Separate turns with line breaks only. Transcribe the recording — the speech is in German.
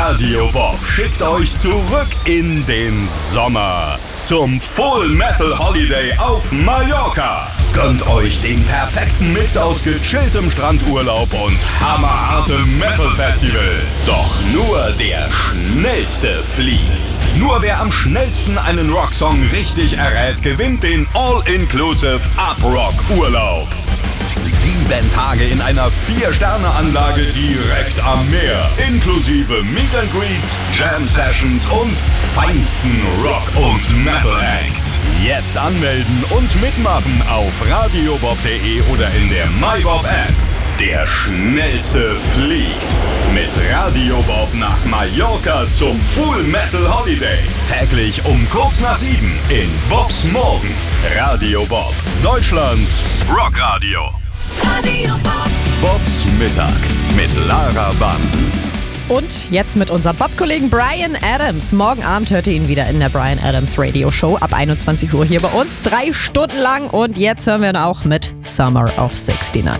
Radio Bob schickt euch zurück in den Sommer zum Full Metal Holiday auf Mallorca. Gönnt euch den perfekten Mix aus gechilltem Strandurlaub und hammerhartem Metal-Festival. Doch nur der Schnellste fliegt. Nur wer am schnellsten einen Rocksong richtig errät, gewinnt den All-Inclusive Up-Rock-Urlaub. 7 Tage in einer 4-Sterne-Anlage direkt am Meer. Inklusive Meet and Greets, Jam-Sessions und feinsten Rock- und Metal-Acts. Jetzt anmelden und mitmachen auf radiobob.de oder in der MyBob-App. Der Schnellste fliegt mit Radio Bob nach Mallorca zum Full Metal Holiday. Täglich um kurz nach 7 in Bobs Morgen. Radio Bob, Deutschlands Rockradio.
Radio Bob.
Bobs Mittag mit Lara Bansen.
Und jetzt mit unserem Bob-Kollegen Bryan Adams. Morgen Abend hört ihr ihn wieder in der Bryan Adams Radio Show ab 21 Uhr hier bei uns. 3 Stunden lang. Und jetzt hören wir ihn auch mit Summer of 69.